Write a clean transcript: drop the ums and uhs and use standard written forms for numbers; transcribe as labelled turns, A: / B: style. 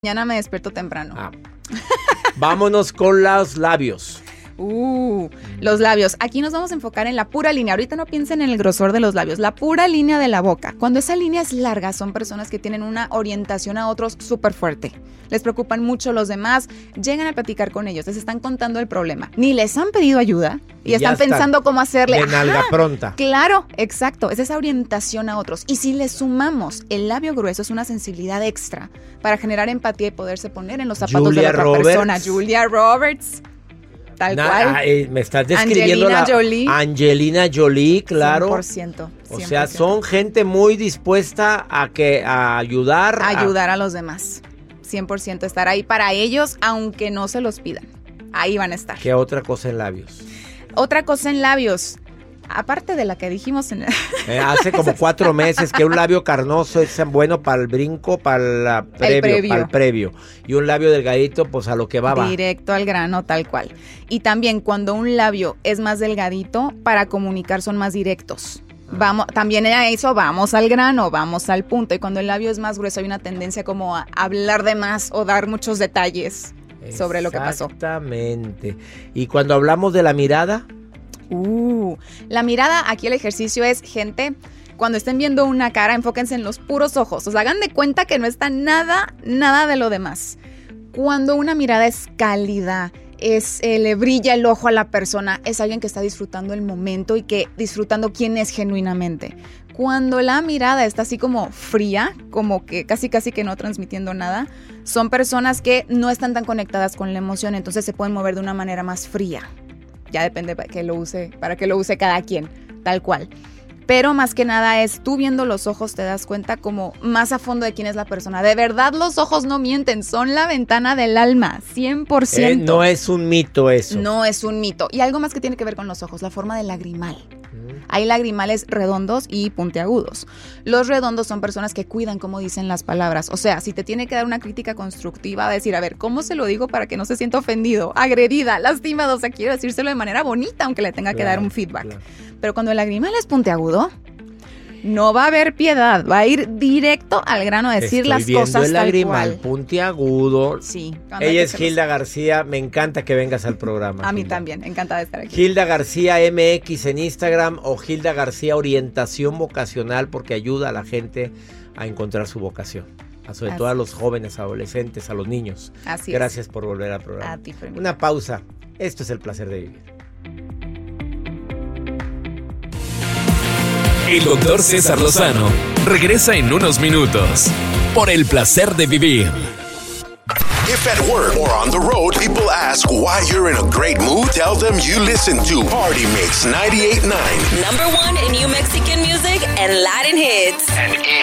A: Mañana me despierto temprano.
B: Vámonos con los labios.
A: Los labios. Aquí nos vamos a enfocar en la pura línea. Ahorita no piensen en el grosor de los labios. La pura línea de la boca. Cuando esa línea es larga, son personas que tienen una orientación a otros súper fuerte. Les preocupan mucho los demás. Llegan a platicar con ellos. Les están contando el problema. Ni les han pedido ayuda y están pensando cómo hacerle.
B: De nalga pronta.
A: Claro, exacto. Es esa orientación a otros. Y si le sumamos el labio grueso, es una sensibilidad extra para generar empatía y poderse poner en los zapatos de la otra persona. Julia Roberts. Tal cual.
B: Me estás describiendo Angelina Jolie, claro.
A: 100%.
B: O sea, son gente muy dispuesta a ayudar.
A: Ayudar a los demás. 100%. Estar ahí para ellos, aunque no se los pidan. Ahí van a estar.
B: ¿Qué otra cosa en labios?
A: Otra cosa en labios. Aparte de la que dijimos
B: hace como 4 meses, que un labio carnoso es bueno para el brinco, para el previo. Y un labio delgadito, pues a lo que va.
A: Directo al grano, tal cual. Y también cuando un labio es más delgadito, para comunicar son más directos. También a eso vamos al grano, vamos al punto. Y cuando el labio es más grueso, hay una tendencia como a hablar de más o dar muchos detalles sobre lo que pasó.
B: Exactamente. Y cuando hablamos de la mirada...
A: La mirada, aquí el ejercicio es, gente, cuando estén viendo una cara, enfóquense en los puros ojos. O sea, hagan de cuenta que no está nada de lo demás. Cuando una mirada es cálida, le brilla el ojo a la persona, es alguien que está disfrutando el momento y que disfrutando quién es genuinamente. Cuando la mirada está así como fría, como que casi que no transmitiendo nada, son personas que no están tan conectadas con la emoción, entonces se pueden mover de una manera más fría. Ya depende para qué lo use cada quien, tal cual. Pero más que nada es, tú viendo los ojos te das cuenta como más a fondo de quién es la persona. De verdad los ojos no mienten, son la ventana del alma, 100%.
B: No es un mito eso.
A: No es un mito. Y algo más que tiene que ver con los ojos, la forma del lagrimal. Hay lagrimales redondos y puntiagudos. Los redondos son personas que cuidan cómo dicen las palabras. O sea, si te tiene que dar una crítica constructiva, decir, a ver, ¿cómo se lo digo para que no se sienta ofendido, agredida, lastimado? O sea, quiero decírselo de manera bonita, aunque le tenga que dar un feedback. Claro. Pero cuando el lagrimal es puntiagudo, no va a haber piedad, va a ir directo al grano a decir las cosas
B: el lagrimal puntiagudo.
A: Sí.
B: Ella es Hilda García, me encanta que vengas al programa.
A: A mí también, encantada de estar aquí.
B: Hilda García MX en Instagram o Hilda García Orientación Vocacional, porque ayuda a la gente a encontrar su vocación. Sobre todo a los jóvenes, adolescentes, a los niños.
A: Así
B: Gracias por volver al programa.
A: A ti, Fermín.
B: Una pausa. Esto es El Placer de Vivir.
C: El doctor César Lozano regresa en unos minutos por El Placer de Vivir.
D: If at work or on the road, people ask why you're in a great mood, tell them you listen to Party Mix 98.9.
E: #1 in New Mexican music and Latin hits.
D: And